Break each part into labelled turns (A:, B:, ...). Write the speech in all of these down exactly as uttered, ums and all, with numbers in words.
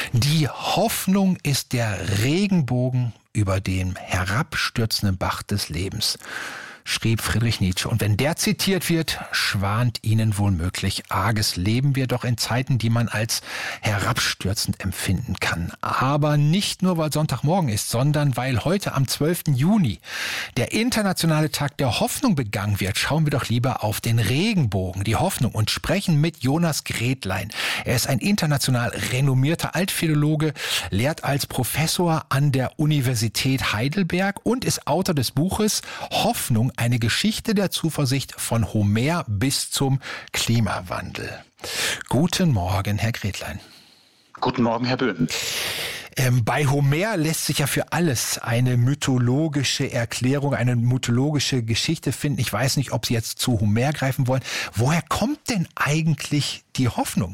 A: Die Hoffnung ist der Regenbogen über dem herabstürzenden Bach des Lebens, schrieb Friedrich Nietzsche. Und wenn der zitiert wird, schwant ihnen womöglich arges. Leben wir doch in Zeiten, die man als herabstürzend empfinden kann. Aber nicht nur, weil Sonntagmorgen ist, sondern weil heute am zwölften Juni der internationale Tag der Hoffnung begangen wird. Schauen wir doch lieber auf den Regenbogen, die Hoffnung, und sprechen mit Jonas Gretlein. Er ist ein international renommierter Altphilologe, lehrt als Professor an der Universität Heidelberg und ist Autor des Buches Hoffnung, eine Geschichte der Zuversicht von Homer bis zum Klimawandel. Guten Morgen, Herr Gretlein.
B: Guten Morgen, Herr Böhm.
A: Ähm, bei Homer lässt sich ja für alles eine mythologische Erklärung, eine mythologische Geschichte finden. Ich weiß nicht, ob Sie jetzt zu Homer greifen wollen. Woher kommt denn eigentlich die Hoffnung?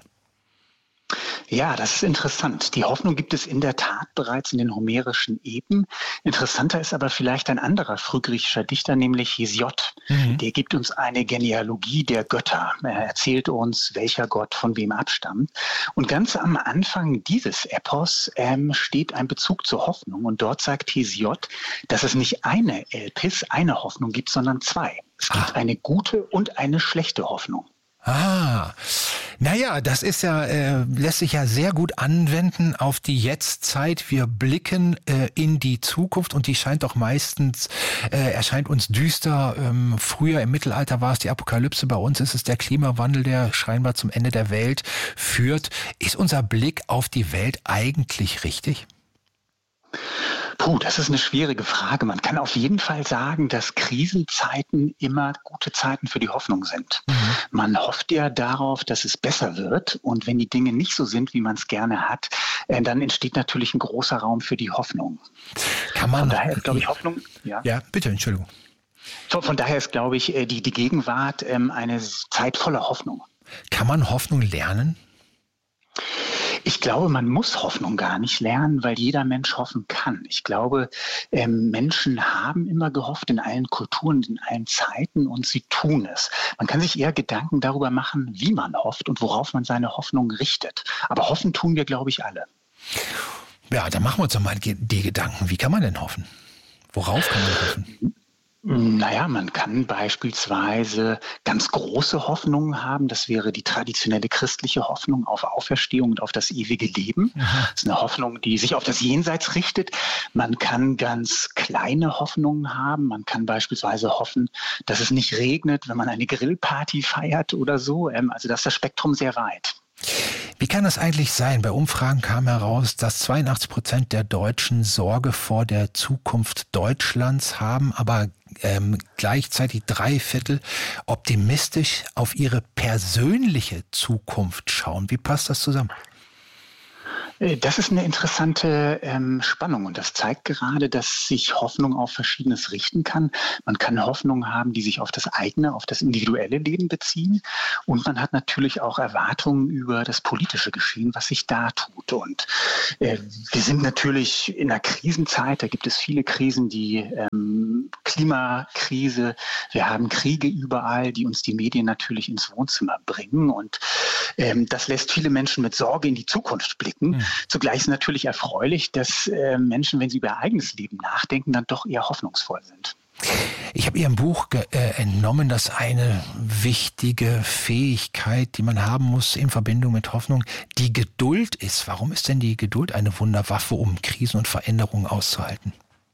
B: Ja, das ist interessant. Die Hoffnung gibt es in der Tat bereits in den homerischen Epen. Interessanter ist aber vielleicht ein anderer frühgriechischer Dichter, nämlich Hesiod. Mhm. Der gibt uns eine Genealogie der Götter. Er erzählt uns, welcher Gott von wem abstammt. Und ganz am Anfang dieses Epos ähm, steht ein Bezug zur Hoffnung. Und dort sagt Hesiod, dass es nicht eine Elpis, eine Hoffnung gibt, sondern zwei. Es gibt ah. eine gute und eine schlechte Hoffnung.
A: Ah, naja, das ist ja, äh, lässt sich ja sehr gut anwenden auf die Jetztzeit. Wir blicken äh, in die Zukunft und die scheint doch meistens, äh, erscheint uns düster. Ähm, früher im Mittelalter war es die Apokalypse, bei uns ist es der Klimawandel, der scheinbar zum Ende der Welt führt. Ist unser Blick auf die Welt eigentlich richtig?
B: Puh, das ist eine schwierige Frage. Man kann auf jeden Fall sagen, dass Krisenzeiten immer gute Zeiten für die Hoffnung sind. Mhm. Man hofft ja darauf, dass es besser wird. Und wenn die Dinge nicht so sind, wie man es gerne hat, äh, dann entsteht natürlich ein großer Raum für die Hoffnung.
A: Kann man,
B: Von daher ist, glaube ich, Hoffnung...
A: Ja, ja bitte, Entschuldigung.
B: Von, von daher ist, glaube ich, die, die Gegenwart ähm, eine Zeit voller Hoffnung.
A: Kann man Hoffnung lernen?
B: Ich glaube, man muss Hoffnung gar nicht lernen, weil jeder Mensch hoffen kann. Ich glaube, ähm, Menschen haben immer gehofft in allen Kulturen, in allen Zeiten, und sie tun es. Man kann sich eher Gedanken darüber machen, wie man hofft und worauf man seine Hoffnung richtet. Aber hoffen tun wir, glaube ich, alle.
A: Ja, dann machen wir uns doch mal die Gedanken. Wie kann man denn hoffen? Worauf kann man hoffen?
B: Naja, man kann beispielsweise ganz große Hoffnungen haben. Das wäre die traditionelle christliche Hoffnung auf Auferstehung und auf das ewige Leben. Mhm. Das ist eine Hoffnung, die sich auf das Jenseits richtet. Man kann ganz kleine Hoffnungen haben. Man kann beispielsweise hoffen, dass es nicht regnet, wenn man eine Grillparty feiert oder so. Also das ist das Spektrum sehr weit.
A: Wie kann das eigentlich sein? Bei Umfragen kam heraus, dass zweiundachtzig Prozent der Deutschen Sorge vor der Zukunft Deutschlands haben, aber ähm, gleichzeitig drei Viertel optimistisch auf ihre persönliche Zukunft schauen. Wie passt das zusammen?
B: Das ist eine interessante ähm, Spannung und das zeigt gerade, dass sich Hoffnung auf Verschiedenes richten kann. Man kann Hoffnungen haben, die sich auf das eigene, auf das individuelle Leben beziehen, und man hat natürlich auch Erwartungen über das politische Geschehen, was sich da tut. Und äh, wir sind natürlich in einer Krisenzeit, da gibt es viele Krisen, die ähm, Klimakrise, wir haben Kriege überall, die uns die Medien natürlich ins Wohnzimmer bringen, und ähm, das lässt viele Menschen mit Sorge in die Zukunft blicken. Mhm. Zugleich ist natürlich erfreulich, dass äh, Menschen, wenn sie über ihr eigenes Leben nachdenken, dann doch eher hoffnungsvoll sind.
A: Ich habe Ihrem Buch ge- äh, entnommen, dass eine wichtige Fähigkeit, die man haben muss in Verbindung mit Hoffnung, die Geduld ist. Warum ist denn die Geduld eine Wunderwaffe, um Krisen und Veränderungen auszuhalten?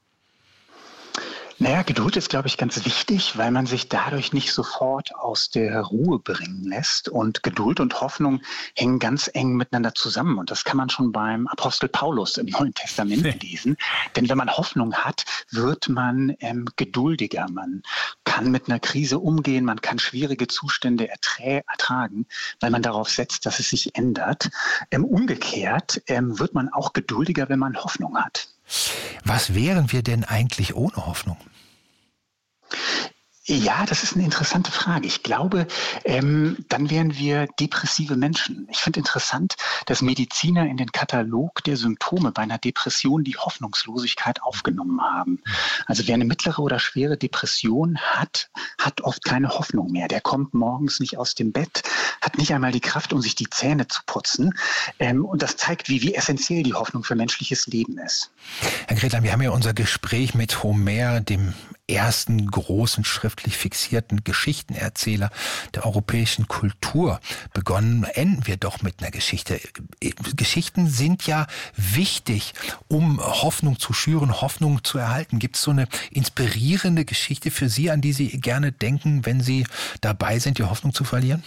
B: Naja, Geduld ist, glaube ich, ganz wichtig, weil man sich dadurch nicht sofort aus der Ruhe bringen lässt. Und Geduld und Hoffnung hängen ganz eng miteinander zusammen. Und das kann man schon beim Apostel Paulus im Neuen Testament lesen. Denn wenn man Hoffnung hat, wird man ähm, geduldiger. Man kann mit einer Krise umgehen, man kann schwierige Zustände erträ- ertragen, weil man darauf setzt, dass es sich ändert. Ähm, umgekehrt ähm, wird man auch geduldiger, wenn man Hoffnung hat.
A: Was wären wir denn eigentlich ohne Hoffnung?
B: Ja, das ist eine interessante Frage. Ich glaube, ähm, dann wären wir depressive Menschen. Ich finde interessant, dass Mediziner in den Katalog der Symptome bei einer Depression die Hoffnungslosigkeit aufgenommen haben. Also wer eine mittlere oder schwere Depression hat, hat oft keine Hoffnung mehr. Der kommt morgens nicht aus dem Bett, hat nicht einmal die Kraft, um sich die Zähne zu putzen. Ähm, und das zeigt, wie, wie essentiell die Hoffnung für menschliches Leben ist.
A: Herr Gretlein, wir haben ja unser Gespräch mit Homer, dem ersten großen schriftlich fixierten Geschichtenerzähler der europäischen Kultur, begonnen. Enden wir doch mit einer Geschichte. Geschichten sind ja wichtig, um Hoffnung zu schüren, Hoffnung zu erhalten. Gibt es so eine inspirierende Geschichte für Sie, an die Sie gerne denken, wenn Sie dabei sind, die Hoffnung zu verlieren?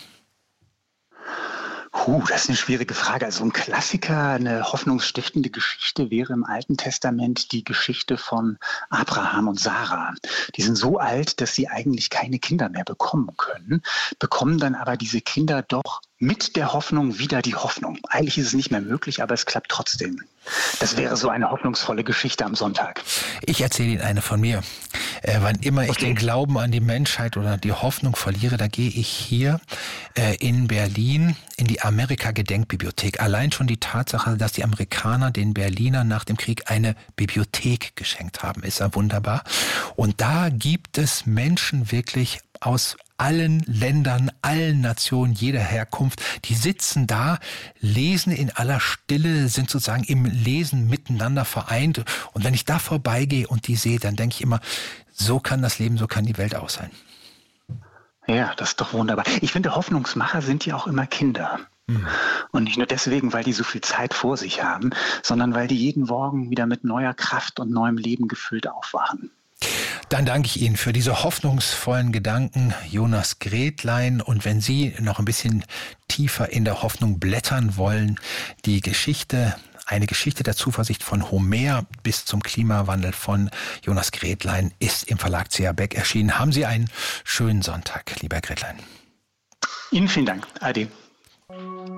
B: Puh, das ist eine schwierige Frage. Also ein Klassiker, eine hoffnungsstiftende Geschichte wäre im Alten Testament die Geschichte von Abraham und Sarah. Die sind so alt, dass sie eigentlich keine Kinder mehr bekommen können, bekommen dann aber diese Kinder doch mit der Hoffnung wieder die Hoffnung. Eigentlich ist es nicht mehr möglich, aber es klappt trotzdem. Das wäre so eine hoffnungsvolle Geschichte am Sonntag.
A: Ich erzähle Ihnen eine von mir. Äh, wann immer ich okay. den Glauben an die Menschheit oder die Hoffnung verliere, da gehe ich hier äh, in Berlin in die Amerika-Gedenkbibliothek. Allein schon die Tatsache, dass die Amerikaner den Berlinern nach dem Krieg eine Bibliothek geschenkt haben, ist ja wunderbar. Und da gibt es Menschen wirklich aus allen Ländern, allen Nationen, jeder Herkunft, die sitzen da, lesen in aller Stille, sind sozusagen im Lesen miteinander vereint. Und wenn ich da vorbeigehe und die sehe, dann denke ich immer, so kann das Leben, so kann die Welt auch sein.
B: Ja, das ist doch wunderbar. Ich finde, Hoffnungsmacher sind ja auch immer Kinder. Mhm. Und nicht nur deswegen, weil die so viel Zeit vor sich haben, sondern weil die jeden Morgen wieder mit neuer Kraft und neuem Leben gefüllt aufwachen.
A: Dann danke ich Ihnen für diese hoffnungsvollen Gedanken, Jonas Gretlein. Und wenn Sie noch ein bisschen tiefer in der Hoffnung blättern wollen, die Geschichte, eine Geschichte der Zuversicht von Homer bis zum Klimawandel von Jonas Gretlein ist im Verlag C A Beck erschienen. Haben Sie einen schönen Sonntag, lieber Gretlein.
B: Ihnen vielen Dank. Ade.